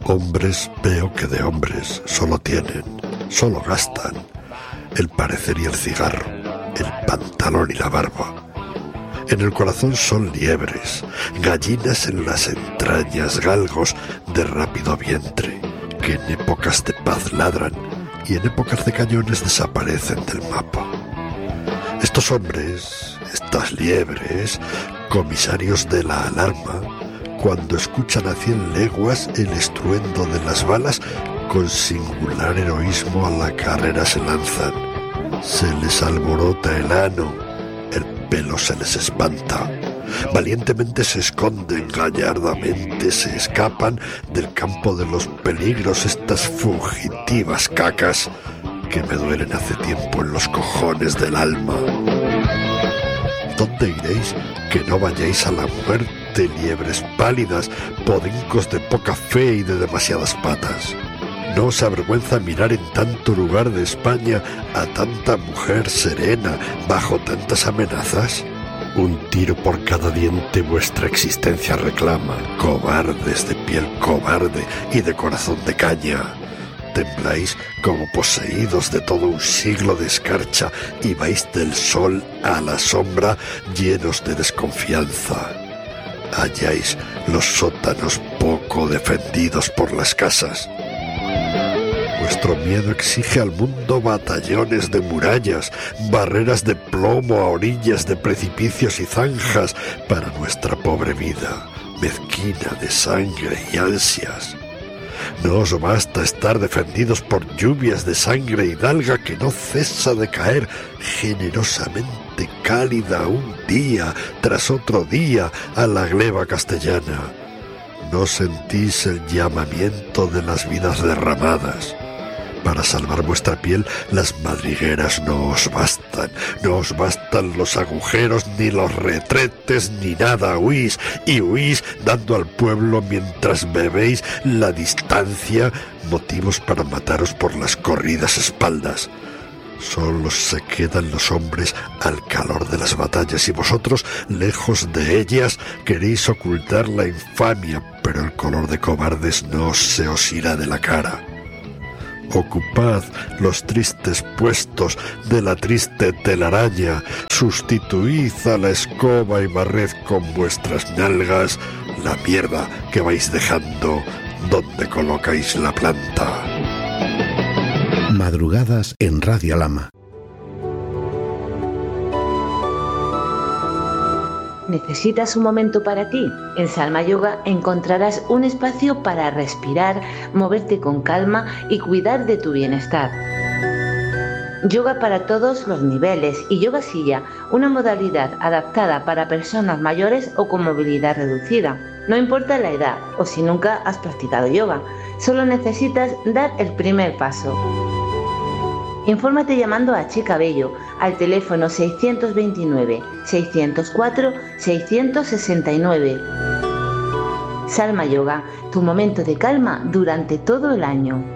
Hombres veo que de hombres solo tienen, solo gastan el parecer y el cigarro, el pantalón y la barba. En el corazón son liebres, gallinas en las entrañas, galgos de rápido vientre, que en épocas de paz ladran y en épocas de cañones desaparecen del mapa. Estos hombres, estas liebres, comisarios de la alarma, cuando escuchan a 100 leguas el estruendo de las balas, con singular heroísmo a la carrera se lanzan. Se les alborota el ano, el pelo se les espanta. Valientemente se esconden, gallardamente se escapan del campo de los peligros estas fugitivas cacas que me duelen hace tiempo en los cojones del alma. ¿Dónde iréis que no vayáis a la muerte, liebres pálidas, podincos de poca fe y de demasiadas patas? ¿No os avergüenza mirar en tanto lugar de España a tanta mujer serena bajo tantas amenazas? Un tiro por cada diente vuestra existencia reclama, cobardes de piel cobarde y de corazón de caña. Tembláis como poseídos de todo un siglo de escarcha y vais del sol a la sombra llenos de desconfianza. Halláis los sótanos poco defendidos por las casas. Vuestro miedo exige al mundo batallones de murallas, barreras de plomo a orillas de precipicios y zanjas para nuestra pobre vida, mezquina de sangre y ansias. No os basta estar defendidos por lluvias de sangre hidalga que no cesa de caer generosamente cálida un día tras otro día a la gleba castellana. No sentís el llamamiento de las vidas derramadas. Para salvar vuestra piel, las madrigueras no os bastan los agujeros, ni los retretes, ni nada. Huís, y huís, dando al pueblo, mientras bebéis la distancia, motivos para mataros por las corridas espaldas. Solo se quedan los hombres al calor de las batallas, y vosotros, lejos de ellas, queréis ocultar la infamia, pero el color de cobardes no se os irá de la cara. Ocupad los tristes puestos de la triste telaraña, sustituid a la escoba y barred con vuestras nalgas la mierda que vais dejando donde colocáis la planta. Madrugadas en Radio Lama. ¿Necesitas un momento para ti? En Salma Yoga encontrarás un espacio para respirar, moverte con calma y cuidar de tu bienestar. Yoga para todos los niveles y yoga silla, una modalidad adaptada para personas mayores o con movilidad reducida. No importa la edad o si nunca has practicado yoga, solo necesitas dar el primer paso. Infórmate llamando a Chica Bello al teléfono 629 604 669. Salma Yoga, tu momento de calma durante todo el año.